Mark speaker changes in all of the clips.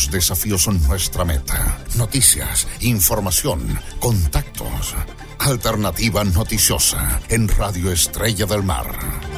Speaker 1: Los desafíos son nuestra meta. Noticias, información, contactos. Alternativa Noticiosa en Radio Estrella del Mar.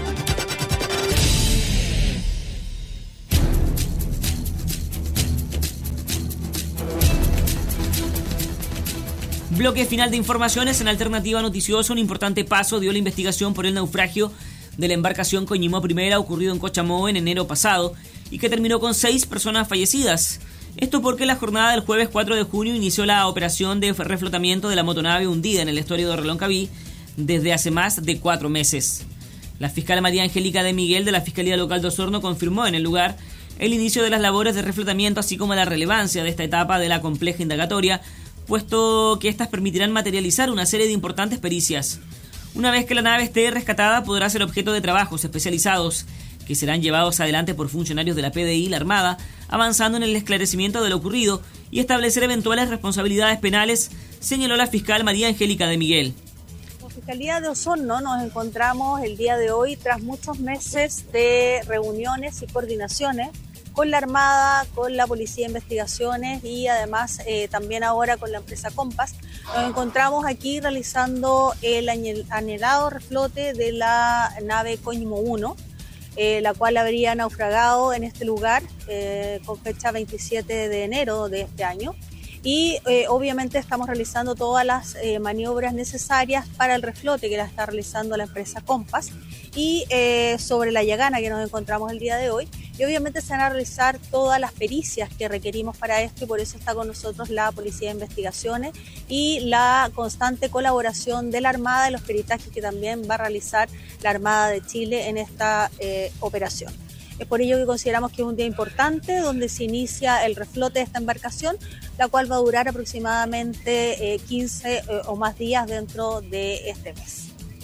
Speaker 2: Bloque final de informaciones en Alternativa Noticiosa. Un importante paso dio la investigación por el naufragio de la embarcación Coñimó I ocurrido en Cochamó en enero pasado y que terminó con 6 personas fallecidas. Esto porque la jornada del jueves 4 de junio inició la operación de reflotamiento de la motonave hundida en el estuario de Reloncaví desde hace más de 4 meses. La fiscal María Angélica de Miguel de la Fiscalía Local de Osorno confirmó en el lugar el inicio de las labores de reflotamiento, así como la relevancia de esta etapa de la compleja indagatoria, puesto que estas permitirán materializar una serie de importantes pericias. Una vez que la nave esté rescatada, podrá ser objeto de trabajos especializados que serán llevados adelante por funcionarios de la PDI y la Armada, avanzando en el esclarecimiento de lo ocurrido y establecer eventuales responsabilidades penales, señaló la fiscal María Angélica de Miguel.
Speaker 3: La Fiscalía de Osorno nos encontramos el día de hoy tras muchos meses de reuniones y coordinaciones con la Armada, con la Policía de Investigaciones y además también ahora con la empresa Compass. Nos encontramos aquí realizando el anhelado reflote de la nave Coñimó I, la cual habría naufragado en este lugar con fecha 27 de enero de este año. Y obviamente estamos realizando todas las maniobras necesarias para el reflote que la está realizando la empresa Compass y sobre la Yagana que nos encontramos el día de hoy. Y obviamente se van a realizar todas las pericias que requerimos para esto y por eso está con nosotros la Policía de Investigaciones y la constante colaboración de la Armada y los peritajes que también va a realizar la Armada de Chile en esta operación. Es por ello que consideramos que es un día importante donde se inicia el reflote de esta embarcación, la cual va a durar aproximadamente 15 o más días dentro de este mes.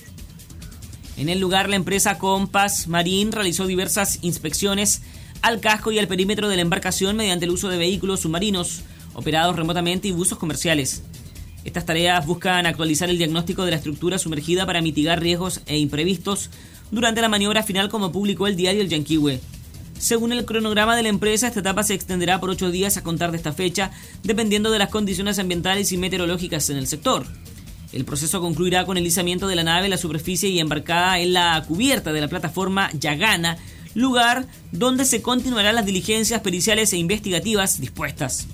Speaker 2: En el lugar, la empresa Compass Marine realizó diversas inspecciones al casco y al perímetro de la embarcación mediante el uso de vehículos submarinos operados remotamente y buzos comerciales. Estas tareas buscan actualizar el diagnóstico de la estructura sumergida para mitigar riesgos e imprevistos durante la maniobra final, como publicó el diario El Yanquihue. Según el cronograma de la empresa, esta etapa se extenderá por 8 días a contar de esta fecha, dependiendo de las condiciones ambientales y meteorológicas en el sector. El proceso concluirá con el izamiento de la nave en la superficie y embarcada en la cubierta de la plataforma Yagana, lugar donde se continuarán las diligencias periciales e investigativas dispuestas.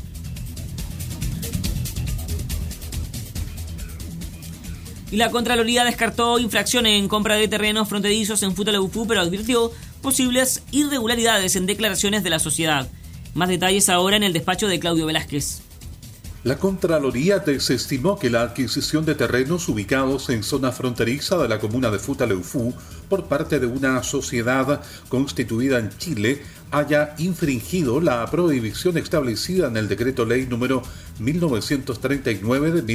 Speaker 2: Y la Contraloría descartó infracciones en compra de terrenos fronterizos en Futaleufú, pero advirtió posibles irregularidades en declaraciones de la sociedad. Más detalles ahora en el despacho de Claudio Velázquez.
Speaker 4: La Contraloría desestimó que la adquisición de terrenos ubicados en zona fronteriza de la comuna de Futaleufú por parte de una sociedad constituida en Chile haya infringido la prohibición establecida en el Decreto Ley número 1939 de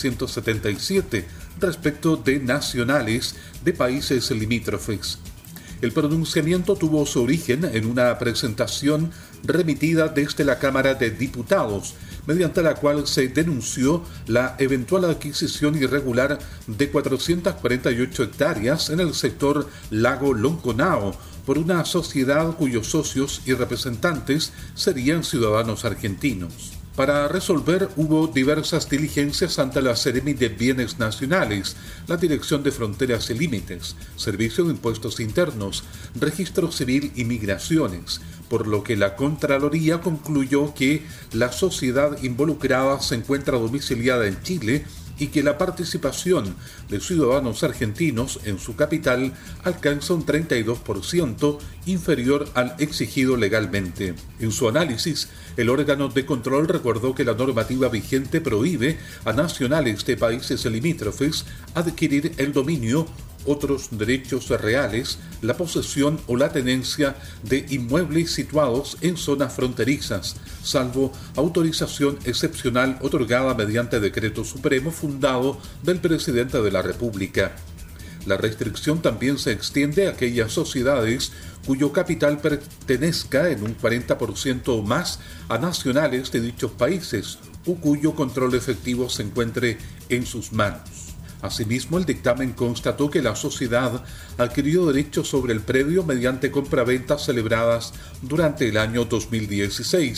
Speaker 4: 1977 respecto de nacionales de países limítrofes. El pronunciamiento tuvo su origen en una presentación remitida desde la Cámara de Diputados, mediante la cual se denunció la eventual adquisición irregular de 448 hectáreas en el sector Lago Lonconao por una sociedad cuyos socios y representantes serían ciudadanos argentinos. Para resolver hubo diversas diligencias ante la Seremi de Bienes Nacionales, la Dirección de Fronteras y Límites, Servicio de Impuestos Internos, Registro Civil y Migraciones, por lo que la Contraloría concluyó que la sociedad involucrada se encuentra domiciliada en Chile y que la participación de ciudadanos argentinos en su capital alcanza un 32% inferior al exigido legalmente. En su análisis, el órgano de control recordó que la normativa vigente prohíbe a nacionales de países limítrofes adquirir el dominio, otros derechos reales, la posesión o la tenencia de inmuebles situados en zonas fronterizas, salvo autorización excepcional otorgada mediante decreto supremo fundado del presidente de la República. La restricción también se extiende a aquellas sociedades cuyo capital pertenezca en un 40% o más a nacionales de dichos países o cuyo control efectivo se encuentre en sus manos. Asimismo, el dictamen constató que la sociedad adquirió derechos sobre el predio mediante compraventas celebradas durante el año 2016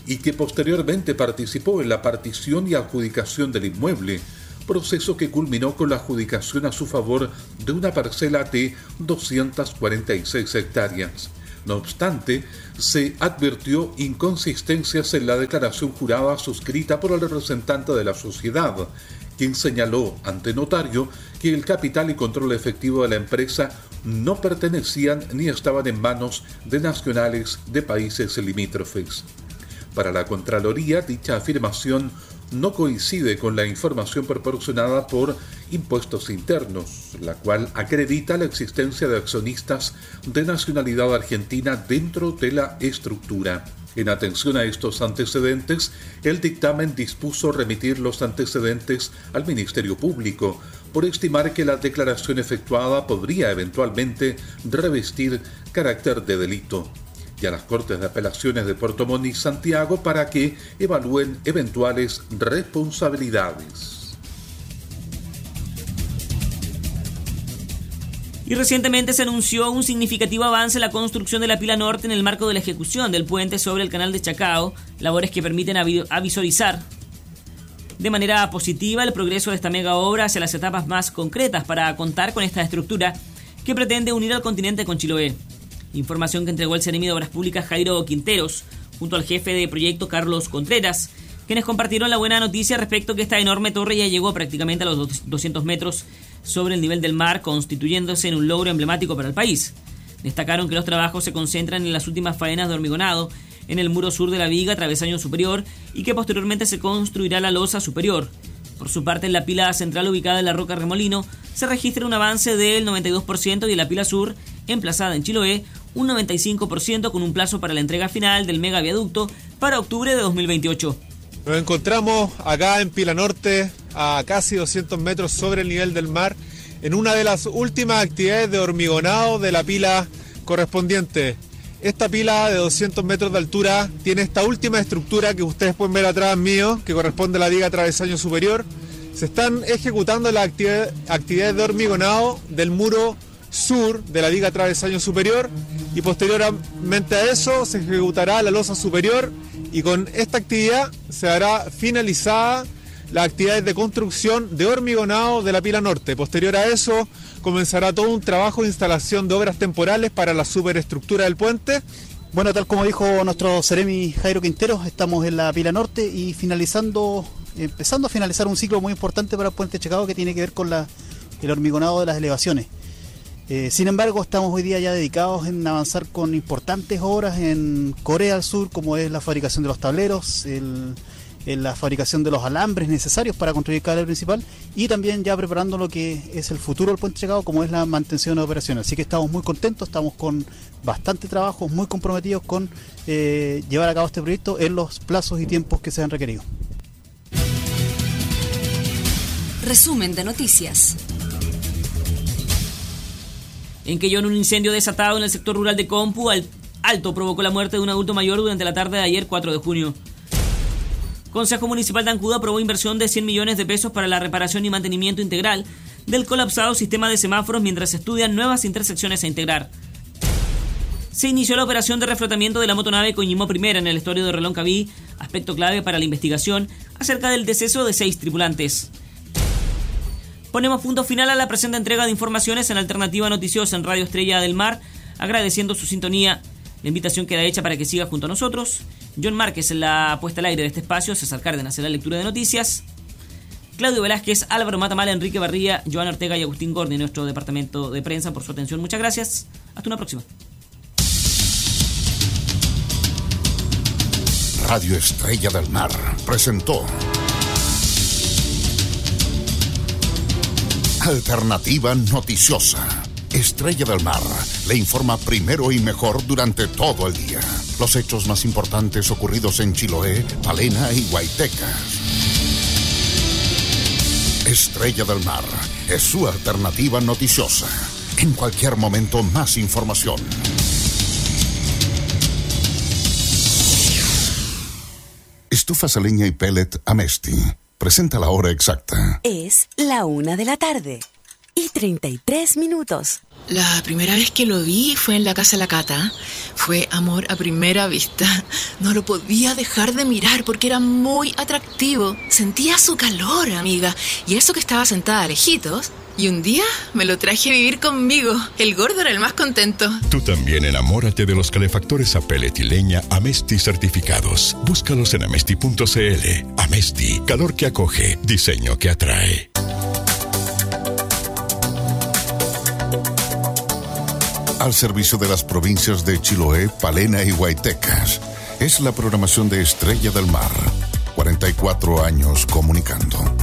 Speaker 4: y que posteriormente participó en la partición y adjudicación del inmueble, proceso que culminó con la adjudicación a su favor de una parcela de 246 hectáreas. No obstante, se advirtió inconsistencias en la declaración jurada suscrita por el representante de la sociedad, quien señaló ante notario que el capital y control efectivo de la empresa no pertenecían ni estaban en manos de nacionales de países limítrofes. Para la Contraloría, dicha afirmación no coincide con la información proporcionada por Impuestos Internos, la cual acredita la existencia de accionistas de nacionalidad argentina dentro de la estructura. En atención a estos antecedentes, el dictamen dispuso remitir los antecedentes al Ministerio Público, por estimar que la declaración efectuada podría eventualmente revestir carácter de delito, y a las Cortes de Apelaciones de Puerto Montt y Santiago para que evalúen eventuales responsabilidades.
Speaker 2: Y recientemente se anunció un significativo avance en la construcción de la pila norte en el marco de la ejecución del puente sobre el canal de Chacao, labores que permiten avisorizar de manera positiva el progreso de esta mega obra hacia las etapas más concretas para contar con esta estructura que pretende unir al continente con Chiloé. Información que entregó el Seremi de Obras Públicas Jairo Quinteros, junto al jefe de proyecto Carlos Contreras, quienes compartieron la buena noticia respecto a que esta enorme torre ya llegó prácticamente a los 200 metros sobre el nivel del mar, constituyéndose en un logro emblemático para el país. Destacaron que los trabajos se concentran en las últimas faenas de hormigonado en el muro sur de la viga travesaño superior y que posteriormente se construirá la losa superior. Por su parte, en la pila central ubicada en la Roca Remolino se registra un avance del 92% y en la pila sur, emplazada en Chiloé, un 95% con un plazo para la entrega final del megaviaducto para octubre de 2028.
Speaker 5: Nos encontramos acá en Pila Norte, a casi 200 metros sobre el nivel del mar, en una de las últimas actividades de hormigonado de la pila correspondiente. Esta pila de 200 metros de altura tiene esta última estructura que ustedes pueden ver atrás mío, que corresponde a la viga travesaño superior. Se están ejecutando las actividades de hormigonado del muro sur de la viga travesaño superior y posteriormente a eso se ejecutará la losa superior y con esta actividad se hará finalizada las actividades de construcción de hormigonado de la pila norte. Posterior a eso comenzará todo un trabajo de instalación de obras temporales para la superestructura del puente.
Speaker 6: Bueno, tal como dijo nuestro Seremi Jairo Quinteros, estamos en la pila norte y empezando a finalizar un ciclo muy importante para el puente Chacao que tiene que ver con el hormigonado de las elevaciones. Sin embargo, estamos hoy día ya dedicados en avanzar con importantes obras en Corea del Sur, como es la fabricación de los tableros, la fabricación de los alambres necesarios para construir el cable principal y también ya preparando lo que es el futuro del puente Chacao, como es la mantención de operaciones. Así que estamos muy contentos, estamos con bastante trabajo, muy comprometidos con llevar a cabo este proyecto en los plazos y tiempos que sean requeridos.
Speaker 7: Resumen de noticias.
Speaker 2: En Quellón, un incendio desatado en el sector rural de Compu Alto provocó la muerte de un adulto mayor durante la tarde de ayer, 4 de junio. Consejo Municipal de Ancud aprobó inversión de 100 millones de pesos para la reparación y mantenimiento integral del colapsado sistema de semáforos mientras se estudian nuevas intersecciones a integrar. Se inició la operación de reflotamiento de la motonave Coñimó I en el estuario de Reloncaví, aspecto clave para la investigación acerca del deceso de 6 tripulantes. Ponemos punto final a la presente entrega de informaciones en Alternativa Noticiosa en Radio Estrella del Mar, agradeciendo su sintonía. La invitación queda hecha para que siga junto a nosotros. John Márquez en la puesta al aire de este espacio, César Cárdenas en la lectura de noticias, Claudio Velázquez, Álvaro Matamala, Enrique Barría, Joana Ortega y Agustín Gordi, nuestro departamento de prensa, por su atención. Muchas gracias. Hasta una próxima.
Speaker 1: Radio Estrella del Mar presentó Alternativa Noticiosa. Estrella del Mar le informa primero y mejor durante todo el día. Los hechos más importantes ocurridos en Chiloé, Palena y Guaytecas. Estrella del Mar es su alternativa noticiosa. En cualquier momento, más información. Estufas a leña y pellet Amesti. Presenta la hora exacta.
Speaker 7: Es la 1 de la tarde.
Speaker 8: 6:33.
Speaker 9: La primera vez que lo vi fue en la casa de la Cata. Fue amor a primera vista. No lo podía dejar de mirar porque era muy atractivo. Sentía su calor, amiga. Y eso que estaba sentada lejitos. Y un día me lo traje a vivir conmigo. El gordo era el más contento.
Speaker 10: Tú también enamórate de los calefactores a pellet y leña Amesti certificados. Búscalos en amesti.cl. Amesti, calor que acoge, diseño que atrae.
Speaker 1: Al servicio de las provincias de Chiloé, Palena y Huaytecas. Es la programación de Estrella del Mar. 44 años comunicando.